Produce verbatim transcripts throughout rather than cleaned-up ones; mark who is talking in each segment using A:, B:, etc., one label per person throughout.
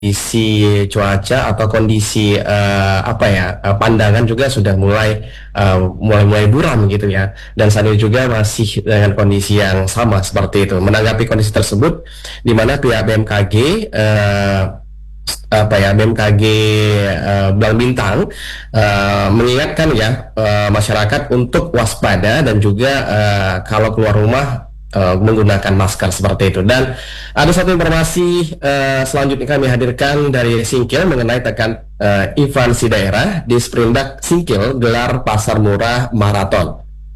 A: kondisi cuaca atau kondisi eh, apa ya eh, pandangan juga sudah mulai eh, mulai mulai buram gitu ya, dan saat ini juga masih dengan kondisi yang sama seperti itu. Menanggapi kondisi tersebut, di mana pihak B M K G eh, apa ya B M K G uh, Belang Bintang uh, mengingatkan ya uh, masyarakat untuk waspada dan juga uh, kalau keluar rumah uh, menggunakan masker seperti itu. Dan ada satu informasi uh, selanjutnya kami hadirkan dari Singkil mengenai tekan uh, instansi daerah di Sprindak Singkil gelar pasar murah maraton.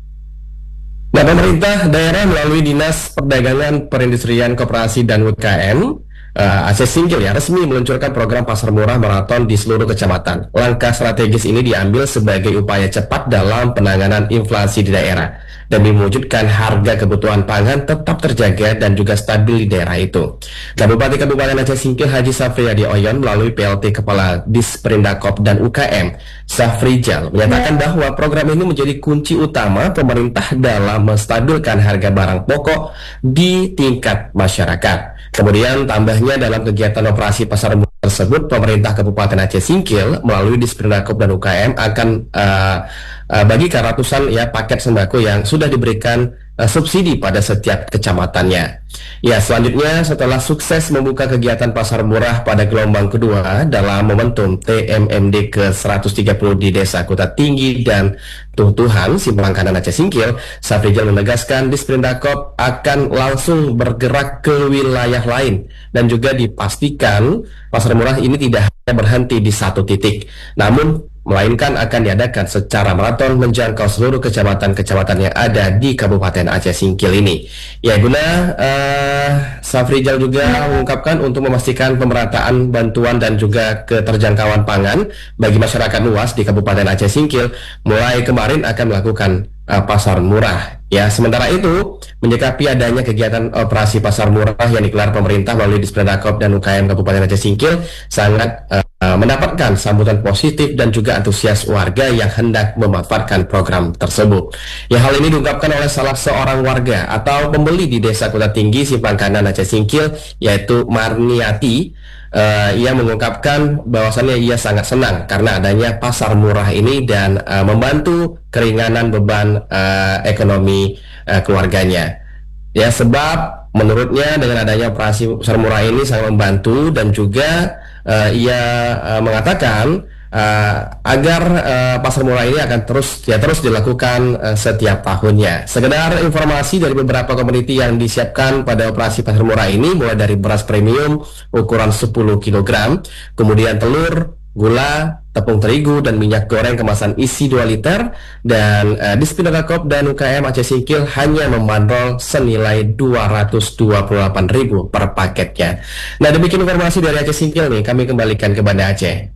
A: Nah, pemerintah daerah melalui Dinas Perdagangan, Perindustrian, Koperasi dan U K M Uh, Aceh Singkil ya resmi meluncurkan program pasar murah maraton di seluruh kecamatan. Langkah strategis ini diambil sebagai upaya cepat dalam penanganan inflasi di daerah dan mewujudkan harga kebutuhan pangan tetap terjaga dan juga stabil di daerah itu. Nah, Bupati Kabupaten Aceh Singkil Haji Safriyadi Oyon melalui P L T Kepala Disperindakop dan U K M Safrijal menyatakan bahwa program ini menjadi kunci utama pemerintah dalam menstabilkan harga barang pokok di tingkat masyarakat. Kemudian tambahnya dalam kegiatan operasi pasar murah tersebut, pemerintah Kabupaten Aceh Singkil melalui Disperindakop dan U K M akan uh, uh, bagikan ratusan ya paket sembako yang sudah diberikan uh, subsidi pada setiap kecamatannya. Ya, selanjutnya setelah sukses membuka kegiatan pasar murah pada gelombang kedua dalam momentum T M M D ke seratus tiga puluh di Desa Kuta Tinggi dan Tutuhan, Simpang Kanan Aceh Singkil, Safrijal menegaskan Disperindakop akan langsung bergerak ke wilayah lain dan juga dipastikan pasar murah ini tidak hanya berhenti di satu titik, namun melainkan akan diadakan secara maraton menjangkau seluruh kecamatan-kecamatan yang ada di Kabupaten Aceh Singkil ini. Ya, guna uh, Safrijal juga mengungkapkan untuk memastikan pemerataan bantuan dan juga keterjangkauan pangan bagi masyarakat luas di Kabupaten Aceh Singkil, mulai kemarin akan melakukan uh, pasar murah. Ya, sementara itu, menyikapi adanya kegiatan operasi pasar murah yang digelar pemerintah melalui Disperindakop dan U K M Kabupaten Aceh Singkil sangat uh, mendapatkan sambutan positif dan juga antusias warga yang hendak memanfaatkan program tersebut. Ya, hal ini diungkapkan oleh salah seorang warga atau pembeli di Desa Kuta Tinggi, Simpang Kanan Aceh Singkil, yaitu Marniati. Uh, ia mengungkapkan bahwasannya ia sangat senang karena adanya pasar murah ini dan uh, membantu keringanan beban uh, ekonomi uh, keluarganya. Ya, sebab menurutnya dengan adanya operasi pasar murah ini sangat membantu, dan juga uh, ia uh, mengatakan Uh, agar uh, pasar murah ini akan terus ya terus dilakukan uh, setiap tahunnya. Sekedar informasi dari beberapa komoditi yang disiapkan pada operasi pasar murah ini, mulai dari beras premium ukuran sepuluh kilogram, kemudian telur, gula, tepung terigu, dan minyak goreng kemasan isi dua liter, dan uh, Disperindakop dan U K M Aceh Singkil hanya membandrol senilai dua ratus dua puluh delapan ribu per paketnya. Nah, demikian informasi dari Aceh Singkil nih, kami kembalikan ke Banda Aceh.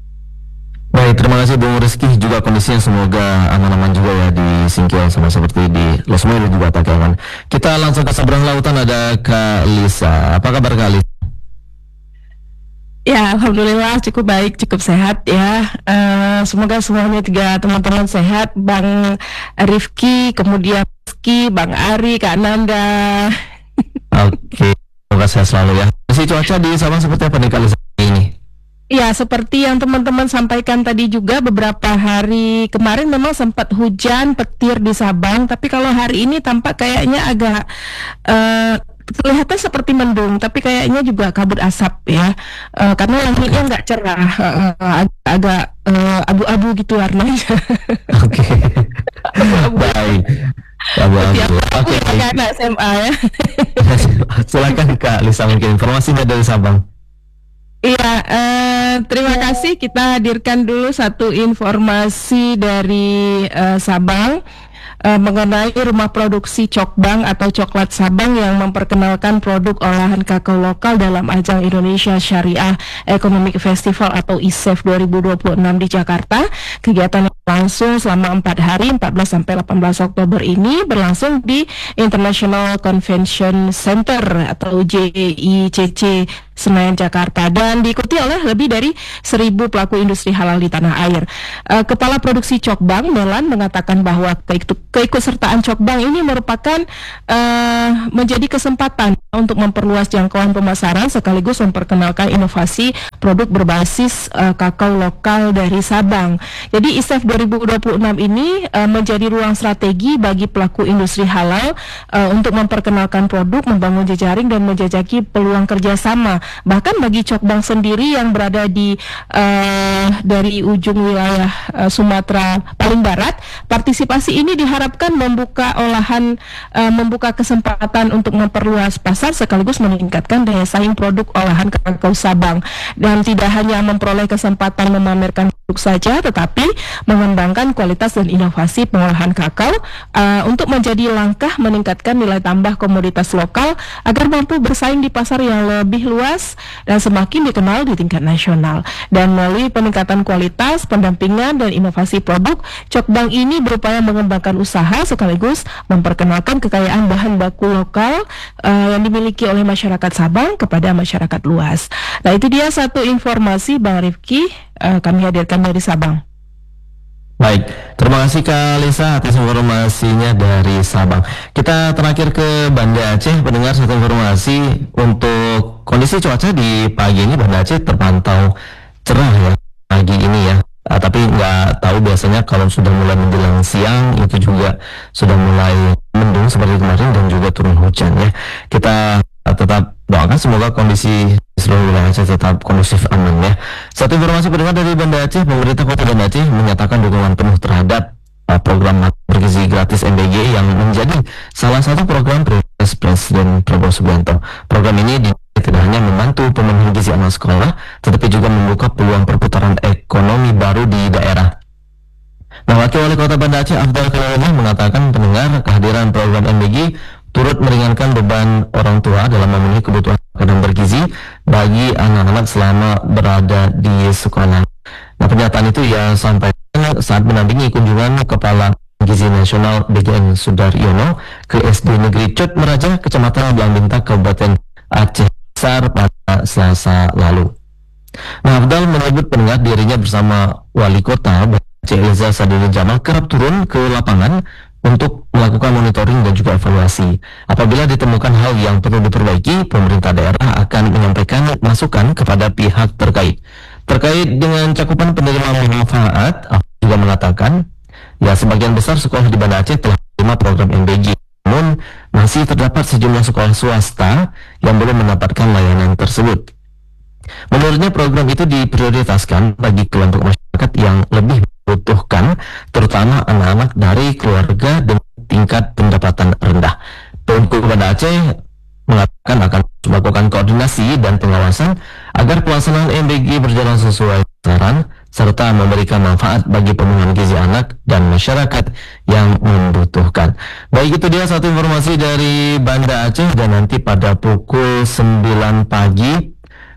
B: Baik, terima kasih Bung Rizky. Juga kondisinya semoga aman-aman juga ya di Singkil, sama seperti di Losmai dan juga Takengon. Kita langsung ke seberang lautan, ada Kak Lisa. Apa kabar Kak Lisa?
C: Ya, alhamdulillah cukup baik, cukup sehat ya. Uh, semoga semuanya tiga teman-teman sehat, Bang Rifki, kemudian Rizky, Bang Ari, Kak Nanda.
B: Oke, semoga sehat selalu ya. Kondisi cuaca di Sabang seperti apa nih Kak Lisa ini?
C: Ya, seperti yang teman-teman sampaikan tadi juga, beberapa hari kemarin memang sempat hujan petir di Sabang, tapi kalau hari ini tampak kayaknya agak uh, kelihatan seperti mendung, tapi kayaknya juga kabut asap ya, uh, karena langitnya nggak cerah, uh, uh, agak uh, abu-abu gitu warnanya.
B: Oke, baik. Abu-abu. Oke,
C: anak S M A ya.
B: Silakan Kak Lisa, mungkin informasinya dari Sabang.
C: Iya, eh, terima kasih. Kita hadirkan dulu satu informasi dari eh, Sabang eh, mengenai rumah produksi Cokbang atau Coklat Sabang yang memperkenalkan produk olahan kakao lokal dalam ajang Indonesia Syariah Economic Festival atau I S E F dua ribu dua puluh enam di Jakarta. Kegiatan yang berlangsung selama empat hari, empat belas sampai delapan belas Oktober ini, berlangsung di International Convention Center atau J I C C Senayan, Jakarta, dan diikuti oleh lebih dari seribu pelaku industri halal di tanah air. Uh, Kepala Produksi Cokbang, Melan, mengatakan bahwa keikut, keikutsertaan Cokbang ini merupakan uh, menjadi kesempatan untuk memperluas jangkauan pemasaran sekaligus memperkenalkan inovasi produk berbasis uh, kakao lokal dari Sabang. Jadi I S E F dua ribu dua puluh enam ini uh, menjadi ruang strategi bagi pelaku industri halal uh, untuk memperkenalkan produk, membangun jejaring dan menjajaki peluang kerjasama. Bahkan bagi Cokbang sendiri yang berada di uh, dari ujung wilayah uh, Sumatera paling barat, partisipasi ini diharapkan membuka olahan, uh, membuka kesempatan untuk memperluas pasar sekaligus meningkatkan daya saing produk olahan kakao Sabang, dan tidak hanya memperoleh kesempatan memamerkan produk saja, tetapi mengembangkan kualitas dan inovasi pengolahan kakao uh, untuk menjadi langkah meningkatkan nilai tambah komoditas lokal agar mampu bersaing di pasar yang lebih luas dan semakin dikenal di tingkat nasional. Dan melalui peningkatan kualitas, pendampingan, dan inovasi produk, Cokbang ini berupaya mengembangkan usaha sekaligus memperkenalkan kekayaan bahan baku lokal uh, yang dimiliki oleh masyarakat Sabang kepada masyarakat luas. Nah, itu dia satu informasi Bang Rifki, uh, kami hadirkan dari Sabang.
B: Baik, terima kasih Kak Lisa atas informasinya dari Sabang. Kita terakhir ke Banda Aceh, pendengar, satu informasi untuk kondisi cuaca di pagi ini. Banda Aceh terpantau cerah ya pagi ini ya. Ah, tapi nggak tahu biasanya kalau sudah mulai menjelang siang itu juga sudah mulai mendung seperti kemarin dan juga turun hujan ya. Kita uh, tetap doakan semoga kondisi seluruh wilayah Aceh tetap kondusif, aman ya. Satu informasi pendengar dari Banda Aceh, pemerintah Kota Banda Aceh menyatakan dukungan penuh terhadap uh, program makan bergizi gratis M B G yang menjadi salah satu program prioritas Presiden Prabowo Subianto. Program ini di tidak hanya membantu pemenuhan gizi anak sekolah, tetapi juga membuka peluang perputaran ekonomi baru di daerah. Nah, Wakil Wali Kota Banda Aceh Afdal Khairullah mengatakan pendengar kehadiran program M B G turut meringankan beban orang tua dalam memenuhi kebutuhan makanan bergizi bagi anak-anak selama berada di sekolah. Nah, pernyataan itu ia sampaikan saat mendampingi kunjungan Kepala Gizi Nasional B G N Sudaryono ke S D Negeri Cot Meraja, Kecamatan Belang Bintang, Kabupaten Aceh Besar pada Selasa lalu. Nah, Afdal menyebut pendengar dirinya bersama Wali Kota Aceh Elza Sadili Jamal kerap turun ke lapangan untuk melakukan monitoring dan juga evaluasi. Apabila ditemukan hal yang perlu diperbaiki, pemerintah daerah akan menyampaikan masukan kepada pihak terkait. Terkait dengan cakupan penerima manfaat, Afdal juga mengatakan, ya sebagian besar sekolah di Banda Aceh telah menerima program M B G. Namun, masih terdapat sejumlah sekolah swasta yang belum mendapatkan layanan tersebut. Menurutnya program itu diprioritaskan bagi kelompok masyarakat yang lebih membutuhkan, terutama anak-anak dari keluarga dengan tingkat pendapatan rendah. Pemkot Banda Aceh mengatakan akan melakukan koordinasi dan pengawasan agar pelaksanaan M B G berjalan sesuai sasaran serta memberikan manfaat bagi pemenuhan gizi anak dan masyarakat yang membutuhkan. Baik, itu dia satu informasi dari Banda Aceh, dan nanti pada pukul sembilan pagi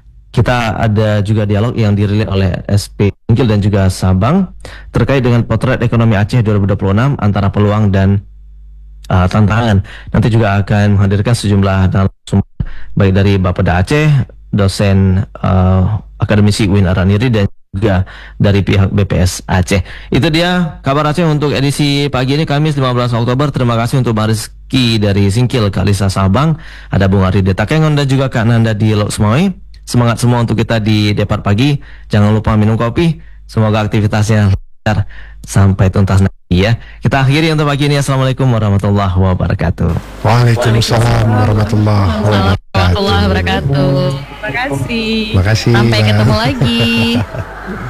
B: kita ada juga dialog yang dirilis oleh S P Singkil dan juga Sabang terkait dengan potret ekonomi Aceh dua ribu dua puluh enam antara peluang dan uh, tantangan. Nanti juga akan menghadirkan sejumlah narasumber baik dari Bapeda Aceh, dosen uh, akademisi Win Araniri, dan juga dari pihak B P S Aceh. Itu dia kabar Aceh untuk edisi pagi ini Kamis lima belas Oktober. Terima kasih untuk Bang Rizky dari Singkil, Kak Lisa Sabang, ada Bung Ari Detakengon dan juga Kak Nanda di Lok Semoy. Semangat semua untuk kita di Depart Pagi. Jangan lupa minum kopi. Semoga aktivitasnya lancar sampai tuntas nanti ya. Kita akhiri untuk pagi ini. Assalamualaikum warahmatullahi wabarakatuh.
D: Waalaikumsalam warahmatullahi wabarakatuh.
C: wabarakatuh. Terima kasih.
D: Terima kasih.
C: Sampai ketemu lagi.